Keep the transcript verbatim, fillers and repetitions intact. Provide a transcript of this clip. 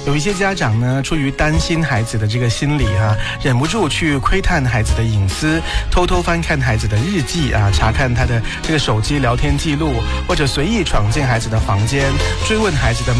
有一些家长呢，出于担心孩子的这个心理啊，忍不住去窥探孩子的隐私，偷偷翻看孩子的日记啊，查看他的这个手机聊天记录，或者随意闯进孩子的房间，追问孩子的